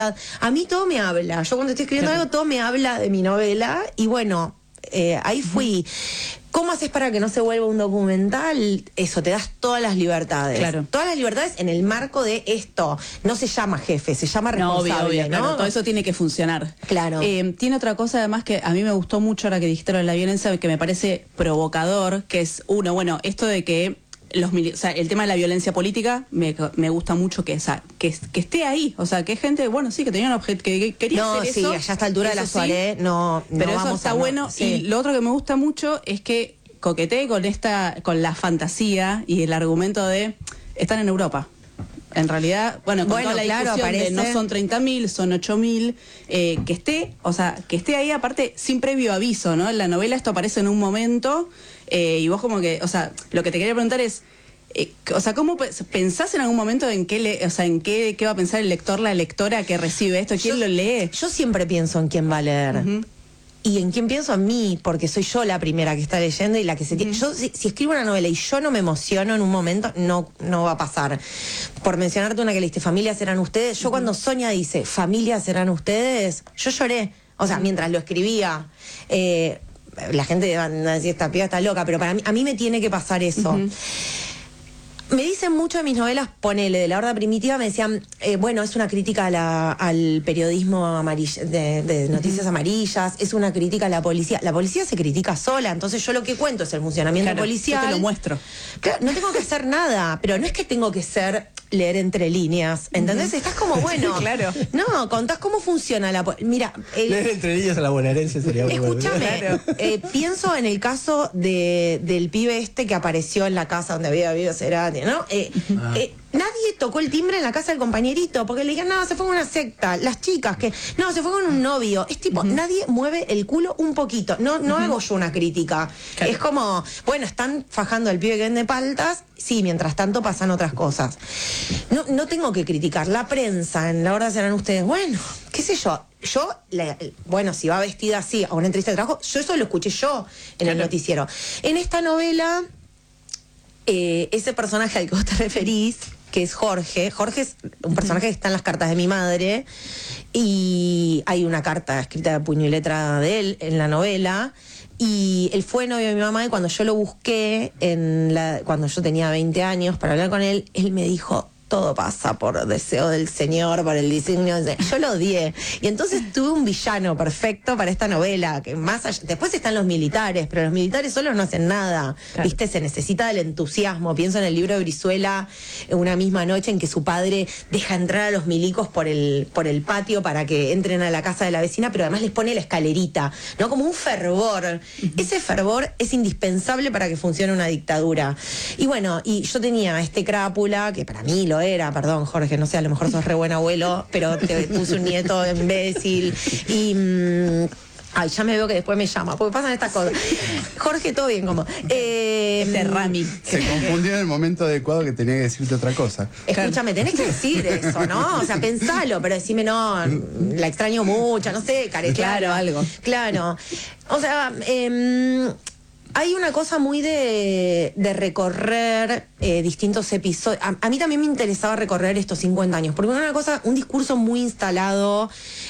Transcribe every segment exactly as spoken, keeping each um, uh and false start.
A mí todo me habla. Yo cuando estoy escribiendo algo, todo me habla de mi novela. Y bueno, eh, ahí fui. ¿Cómo haces para que no se vuelva un documental? Eso, te das todas las libertades. Claro. Todas las libertades en el marco de esto. No se llama jefe, se llama responsable, no, obvio, obvio, ¿no? claro, todo eso tiene que funcionar. Claro. Eh, tiene otra cosa además que a mí me gustó mucho ahora que dijiste lo de la violencia, que me parece provocador, que es uno, bueno, esto de que los o sea, el tema de la violencia política me, me gusta mucho que, o sea, que que esté ahí, o sea, que gente, bueno, sí, que tenía un objeto, que, que quería no, hacer sí, eso. allá a esta altura de la sí, Suárez, no, no pero eso vamos está a, bueno. no, sí. Y lo otro que me gusta mucho es que coquetee con esta, con la fantasía y el argumento de están en Europa. En realidad, bueno, con Bueno, toda la claro, discusión aparece... de no son treinta mil, son ocho mil, eh, que esté, o sea, que esté ahí aparte sin previo aviso, ¿no? En la novela esto aparece en un momento eh, y vos como que, o sea, lo que te quería preguntar es, eh, o sea, ¿cómo pensás en algún momento en qué, le, o sea, en qué, qué va a pensar el lector, la lectora que recibe esto? ¿Quién yo, lo lee? Yo siempre pienso en quién va a leer. Uh-huh. Y en quién pienso a mí, porque soy yo la primera que está leyendo y la que se tiene. Uh-huh. Yo, si, si escribo una novela y yo no me emociono en un momento, no, no va a pasar. Por mencionarte una que leíste, Familia serán ustedes. Yo uh-huh. cuando Sonia dice, Familia serán ustedes, yo lloré. O sea, uh-huh. mientras lo escribía. Eh, la gente va a decir, esta piba está loca, pero para mí, a mí me tiene que pasar eso. Uh-huh. Me dicen mucho de mis novelas, ponele, de la Horda Primitiva, me decían, eh, bueno, es una crítica a la, al periodismo amarilla, de, de noticias uh-huh. amarillas, es una crítica a la policía. La policía se critica sola, entonces yo lo que cuento es el funcionamiento claro, policial. Yo te lo muestro. Claro, no tengo que hacer nada, pero no es que tengo que ser leer entre líneas, ¿entendés? Uh-huh. Estás como, bueno, claro. No, contás cómo funciona la policía. Mira, el, leer entre líneas a la bonaerense sería muy bueno. Escúchame, claro. eh, pienso en el caso de, del pibe este que apareció en la casa donde había habido Cerati, ¿no? Eh, ah. eh, nadie tocó el timbre en la casa del compañerito, porque le dijeron, no, se fue con una secta. Las chicas, que no, se fue con un novio. Es tipo, uh-huh. nadie mueve el culo un poquito. No, no uh-huh. hago yo una crítica. Claro. Es como, bueno, están fajando al pibe que vende paltas, sí, mientras tanto pasan otras cosas. No, no tengo que criticar. La prensa, en la hora serán ustedes, bueno, qué sé yo. Yo, la, bueno, si va vestida así a una entrevista de trabajo, yo eso lo escuché yo en claro. el noticiero. En esta novela, eh, ese personaje al que vos te referís, que es Jorge, Jorge es un personaje que está en las cartas de mi madre, y hay una carta escrita de puño y letra de él en la novela, y él fue novio de mi mamá, y cuando yo lo busqué, en la, cuando yo tenía veinte años, para hablar con él, él me dijo, todo pasa por deseo del Señor, por el diseño. Yo lo odié. Y entonces tuve un villano perfecto para esta novela. Que más allá, después están los militares, pero los militares solos no hacen nada. Claro. ¿Viste? Se necesita del entusiasmo. Pienso en el libro de Brizuela, una misma noche en que su padre deja entrar a los milicos por el, por el patio para que entren a la casa de la vecina, pero además les pone la escalerita, ¿no? Como un fervor. Uh-huh. Ese fervor es indispensable para que funcione una dictadura. Y bueno, y yo tenía este crápula, que para mí lo era, perdón Jorge, no sé, a lo mejor sos re buen abuelo, pero te puse un nieto imbécil y mmm, ay, ya me veo que después me llama, porque pasan estas cosas. Jorge, todo bien, como eh, este Rami. Se confundió en el momento adecuado que tenía que decirte otra cosa. Escúchame, tenés que decir eso, ¿no? O sea, pensalo, pero decime, no, la extraño mucho, no sé, caretear. Claro, algo. Claro. O sea, eh, hay una cosa muy de, de recorrer eh, distintos episodios. A, a mí también me interesaba recorrer estos cincuenta años, porque una cosa, un discurso muy instalado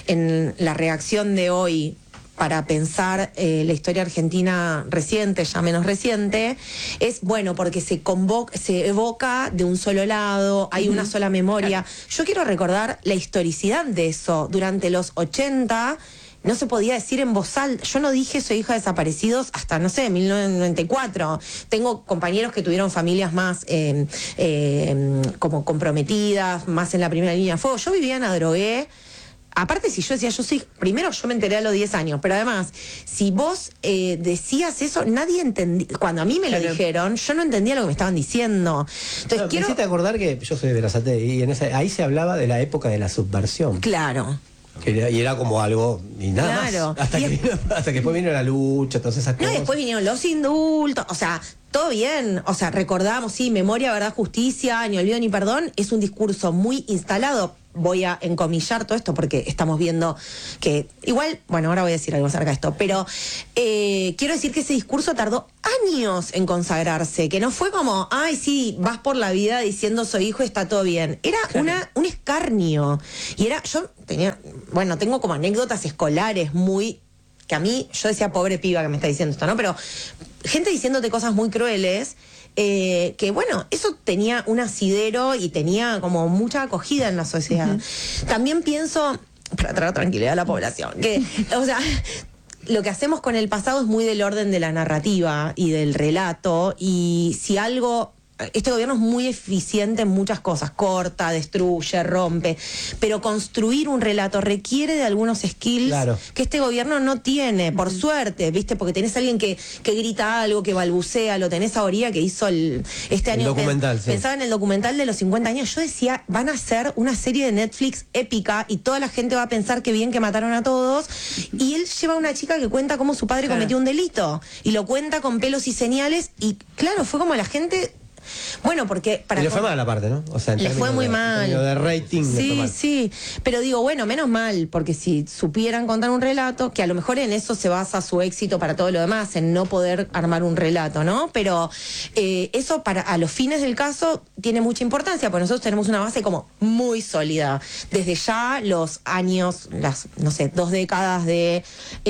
en la reacción de hoy para pensar eh, la historia argentina reciente, ya menos reciente, es bueno porque se convoca, se evoca de un solo lado, hay uh-huh. una sola memoria. Yo quiero recordar la historicidad de eso. Durante los ochenta no se podía decir en voz alta. Yo no dije soy hija de desaparecidos hasta, no sé, mil novecientos noventa y cuatro. Tengo compañeros que tuvieron familias más eh, eh, como comprometidas, más en la primera línea de fuego. Yo vivía en Adrogué. Aparte, si yo decía, yo soy, primero yo me enteré a los diez años, pero además, si vos eh, decías eso, nadie entendía. Cuando a mí me lo claro. dijeron, yo no entendía lo que me estaban diciendo. Entonces, no, quiero... Me hiciste acordar que yo soy de Berazategui y en esa, ahí se hablaba de la época de la subversión. Claro. Que era, y era como algo, y nada claro. más. Hasta, y que, es... vino, hasta que después vino la lucha, todas esas cosas. No, después vinieron los indultos, o sea, todo bien. O sea, recordamos, sí, memoria, verdad, justicia, ni olvido ni perdón, es un discurso muy instalado. voy a encomillar todo esto porque estamos viendo que igual, bueno, ahora voy a decir algo acerca de esto, pero eh, quiero decir que ese discurso tardó años en consagrarse, que no fue como, ay, sí, vas por la vida diciendo soy hijo y está todo bien. Era una un escarnio. Y era, yo tenía, bueno, tengo como anécdotas escolares muy, que a mí, yo decía, pobre piba que me está diciendo esto, ¿no? Pero gente diciéndote cosas muy crueles. Eh, que bueno, eso tenía un asidero y tenía como mucha acogida en la sociedad. Uh-huh. También pienso, para traer tranquilidad a la población, que, o sea, lo que hacemos con el pasado es muy del orden de la narrativa y del relato, y si algo... Este gobierno es muy eficiente en muchas cosas, corta, destruye, rompe, pero construir un relato requiere de algunos skills claro. que este gobierno no tiene, por suerte, ¿viste? Porque tenés a alguien que, que grita algo, que balbucea, lo tenés a Oría que hizo el, este año. El documental, pens, sí. Pensaba en el documental de los cincuenta años, yo decía, van a hacer una serie de Netflix épica y toda la gente va a pensar que bien que mataron a todos, y él lleva a una chica que cuenta cómo su padre claro. cometió un delito, y lo cuenta con pelos y señales, y claro, fue como la gente... Bueno, porque para y le fue mal aparte, ¿no? O sea, en le fue muy de, mal. de rating. Sí, le fue mal. sí. Pero digo, bueno, menos mal, porque si supieran contar un relato, que a lo mejor en eso se basa su éxito para todo lo demás, en no poder armar un relato, ¿no? Pero eh, eso para a los fines del caso tiene mucha importancia, porque nosotros tenemos una base como muy sólida. Desde ya los años, las, no sé, dos décadas de,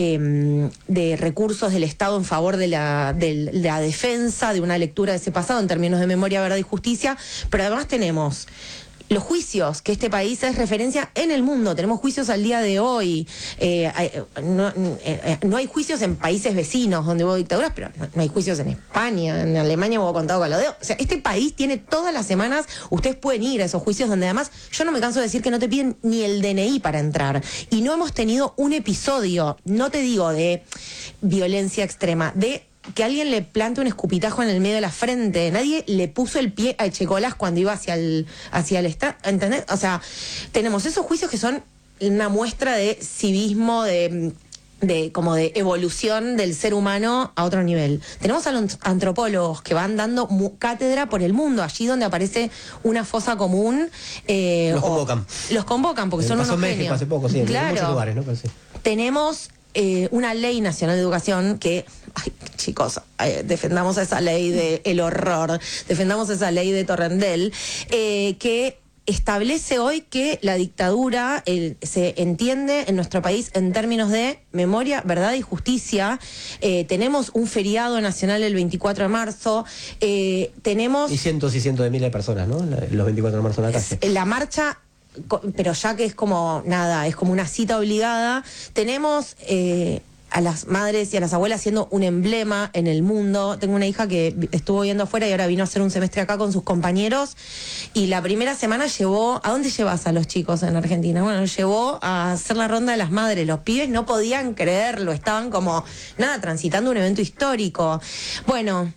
eh, de recursos del Estado en favor de la, de la defensa, de una lectura de ese pasado en términos de memoria, verdad y justicia, pero además tenemos los juicios, que este país es referencia en el mundo, tenemos juicios al día de hoy, eh, hay, no, eh, no hay juicios en países vecinos donde hubo dictaduras, pero no, no hay juicios en España, en Alemania hubo contado con los dedos, o sea, este país tiene todas las semanas, ustedes pueden ir a esos juicios donde además, yo no me canso de decir que no te piden ni el D N I para entrar, y no hemos tenido un episodio, no te digo de violencia extrema, de que alguien le plante un escupitajo en el medio de la frente. Nadie le puso el pie a Echecolas cuando iba hacia el hacia el Estado, ¿entendés? O sea, tenemos esos juicios que son una muestra de civismo, de, de como de evolución del ser humano a otro nivel. Tenemos a los antropólogos que van dando cátedra por el mundo, allí donde aparece una fosa común. Eh, los convocan. Los convocan porque son unos México genios. Hace poco, sí, claro. en muchos lugares, ¿no? Pero sí. Tenemos eh, una ley nacional de educación que... Ay, chicos, eh, defendamos esa ley de el horror, defendamos esa ley de Torrendel, eh, que establece hoy que la dictadura el, se entiende en nuestro país en términos de memoria, verdad y justicia. Eh, tenemos un feriado nacional el veinticuatro de marzo, eh, tenemos... Y cientos y cientos de miles de personas, ¿no? Los veinticuatro de marzo en la calle. La marcha... pero ya que es como nada, es como una cita obligada, tenemos eh, a las madres y a las abuelas siendo un emblema en el mundo. Tengo una hija que estuvo viviendo afuera y ahora vino a hacer un semestre acá con sus compañeros, y la primera semana llevó, ¿a dónde llevas a los chicos en Argentina? Bueno, llevó a hacer la ronda de las madres. Los pibes no podían creerlo, estaban como, nada, transitando un evento histórico. Bueno,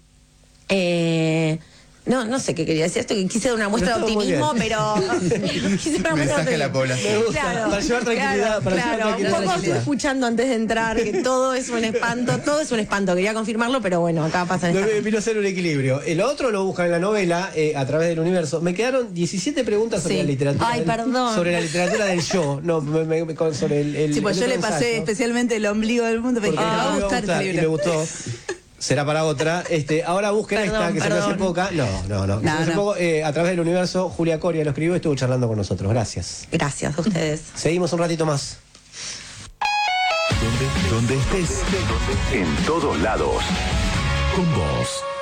eh... No, no sé qué quería decir esto, que quise dar una muestra de optimismo, pero... quise dar una muestra mensaje a la población. Me gusta, claro, para llevar tranquilidad, claro, para llevar claro. tranquilidad. Un poco estoy escuchando antes de entrar que todo es un espanto, todo es un espanto, quería confirmarlo, pero bueno, acá pasa No, esta... vino a ser un equilibrio. El otro lo busca en la novela, eh, a través del universo. Me quedaron diecisiete preguntas sobre Sí. la literatura. Ay, del, perdón. Sobre la literatura del yo. No, me, me, me, sobre el, el Sí, pues el yo otro le pasé ensayo. especialmente el ombligo del mundo, pero Porque dije, me va a me gustar este y me libro. gustó. Será para otra. Este, ahora busquen Perdón, esta, que se me hace perdón. poca. No, no, no. que se No, me hace no. poco, eh, a través del universo, Julia Coria lo escribió y estuvo charlando con nosotros. Gracias. Gracias a ustedes. Seguimos un ratito más. Donde, donde estés, en todos lados. Con vos.